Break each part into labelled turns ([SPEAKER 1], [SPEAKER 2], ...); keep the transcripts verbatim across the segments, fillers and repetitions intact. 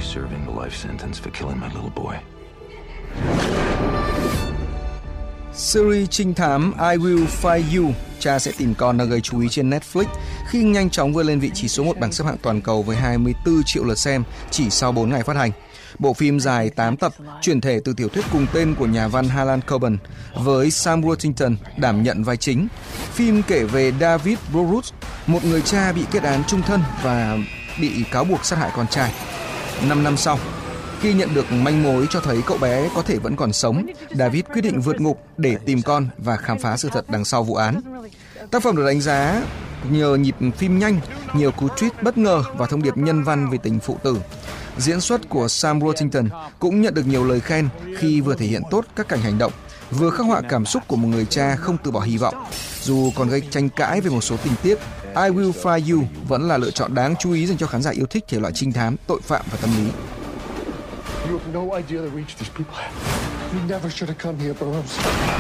[SPEAKER 1] serving the life sentence for killing my little boy.
[SPEAKER 2] Series trinh thám I Will Find You, Cha sẽ tìm con đã gây chú ý trên Netflix khi nhanh chóng vươn lên vị trí số một bảng xếp hạng toàn cầu với hai mươi tư triệu lượt xem chỉ sau bốn ngày phát hành. Bộ phim dài tám tập, chuyển thể từ tiểu thuyết cùng tên của nhà văn Harlan Coben, với Sam Worthington đảm nhận vai chính. Phim kể về David Burrows, một người cha bị kết án chung thân và bị cáo buộc sát hại con trai. Năm năm sau, khi nhận được manh mối cho thấy cậu bé có thể vẫn còn sống, David quyết định vượt ngục để tìm con và khám phá sự thật đằng sau vụ án. Tác phẩm được đánh giá nhờ nhịp phim nhanh, nhiều cú twist bất ngờ và thông điệp nhân văn về tình phụ tử. Diễn xuất của Sam Worthington cũng nhận được nhiều lời khen khi vừa thể hiện tốt các cảnh hành động, vừa khắc họa cảm xúc của một người cha không từ bỏ hy vọng. Dù còn gây tranh cãi về một số tình tiết, I Will Find You vẫn là lựa chọn đáng chú ý dành cho khán giả yêu thích thể loại trinh thám, tội phạm và tâm lý.
[SPEAKER 3] You have no idea the reach these people have. You never should have come here, Burroughs.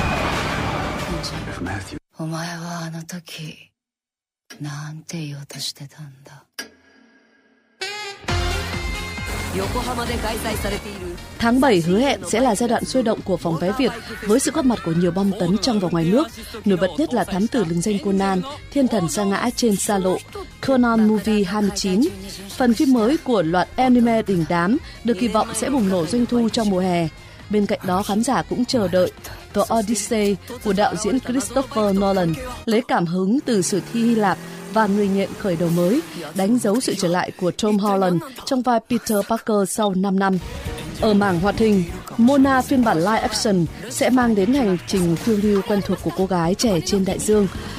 [SPEAKER 1] If Matthew.
[SPEAKER 4] お前はあの時なんて言おうとしてたんだ。
[SPEAKER 5] Tháng bảy hứa hẹn sẽ là giai đoạn sôi động của phòng vé Việt với sự góp mặt của nhiều bom tấn trong và ngoài nước. Nổi bật nhất là thám tử lừng danh Conan, thiên thần sa ngã trên xa lộ, Conan Movie hai mươi chín. Phần phim mới của loạt anime đình đám được kỳ vọng sẽ bùng nổ doanh thu trong mùa hè. Bên cạnh đó, khán giả cũng chờ đợi The Odyssey của đạo diễn Christopher Nolan, lấy cảm hứng từ sử thi Hy Lạp và người nhện khởi đầu mới, đánh dấu sự trở lại của Tom Holland trong vai Peter Parker sau năm năm. Ở mảng hoạt hình, Mona phiên bản live action sẽ mang đến hành trình phiêu lưu quen thuộc của cô gái trẻ trên đại dương.